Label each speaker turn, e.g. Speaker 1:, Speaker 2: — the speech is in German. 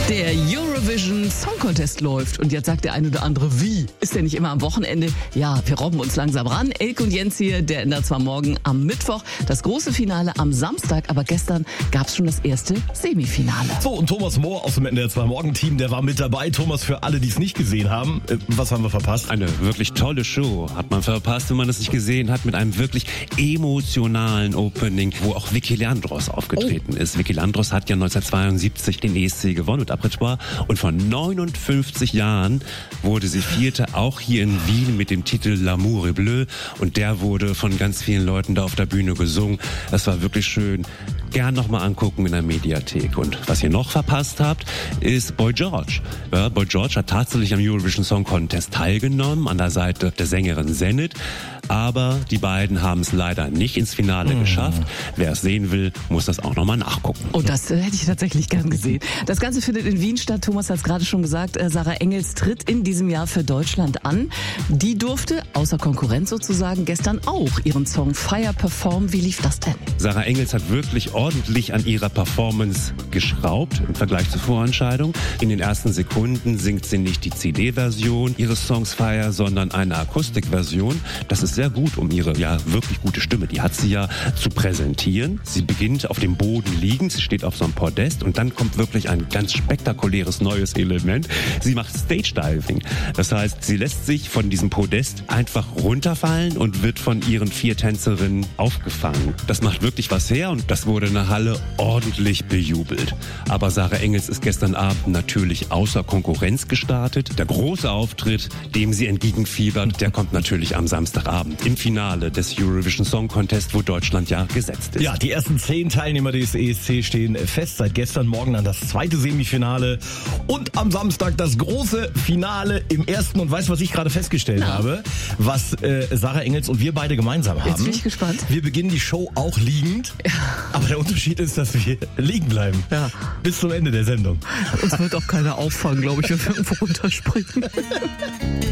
Speaker 1: Der Eurovision Song Contest läuft und jetzt sagt der eine oder andere, wie? Ist der nicht immer am Wochenende? Ja, wir robben uns langsam ran. Elke und Jens hier, der ändert zwar morgen am Mittwoch das große Finale am Samstag, aber gestern gab es schon das erste Semifinale.
Speaker 2: So, und Thomas Mohr aus dem NDR 2 Morgen-Team, der war mit dabei. Thomas, für alle, die es nicht gesehen haben, was haben wir verpasst?
Speaker 3: Eine wirklich tolle Show hat man verpasst, wenn man es nicht gesehen hat, mit einem wirklich emotionalen Opening, wo auch Vicky Leandros aufgetreten ist. Vicky Leandros hat ja 1972 den ESC gewonnen mit Apertoire und vor 59 Jahren wurde sie Vierte, auch hier in Wien mit dem Titel L'amour est bleu, und der wurde von ganz vielen Leuten da auf der Bühne gesungen. Das war wirklich schön. Gern nochmal angucken in der Mediathek. Und was ihr noch verpasst habt, ist Boy George. Ja, Boy George hat tatsächlich am Eurovision Song Contest teilgenommen, an der Seite der Sängerin Zenit. Aber die beiden haben es leider nicht ins Finale geschafft. Wer es sehen will, muss das auch nochmal nachgucken.
Speaker 1: Oh, das hätte ich tatsächlich gern gesehen. Das Ganze findet in Wien statt. Thomas hat es gerade schon gesagt. Sarah Engels tritt in diesem Jahr für Deutschland an. Die durfte, außer Konkurrenz sozusagen, gestern auch ihren Song Fire performen. Wie lief das denn?
Speaker 3: Sarah Engels hat wirklich ordentlich an ihrer Performance geschraubt im Vergleich zur Vorentscheidung. In den ersten Sekunden singt sie nicht die CD-Version ihres Songs Fire, sondern eine Akustikversion. Das ist sehr gut, um ihre wirklich gute Stimme, die hat sie ja, zu präsentieren. Sie beginnt auf dem Boden liegend, sie steht auf so einem Podest und dann kommt wirklich ein ganz spektakuläres neues Element. Sie macht Stage Diving. Das heißt, sie lässt sich von diesem Podest einfach runterfallen und wird von ihren 4 Tänzerinnen aufgefangen. Das macht wirklich was her und das wurde in der Halle ordentlich bejubelt. Aber Sarah Engels ist gestern Abend natürlich außer Konkurrenz gestartet. Der große Auftritt, dem sie entgegenfiebert, der kommt natürlich am Samstagabend im Finale des Eurovision Song Contest, wo Deutschland ja gesetzt ist.
Speaker 2: Ja, die ersten 10 Teilnehmer des ESC stehen fest. Seit gestern Morgen dann das zweite Semifinale und am Samstag das große Finale im ersten. Und weißt du, was ich gerade festgestellt habe? Was Sarah Engels und wir beide gemeinsam haben.
Speaker 1: Jetzt bin ich gespannt.
Speaker 2: Wir beginnen die Show auch liegend. Ja. Aber der Unterschied ist, dass wir liegen bleiben. Ja. Bis zum Ende der Sendung.
Speaker 1: Uns wird auch keiner auffangen, glaube ich, wenn wir irgendwo runterspringen.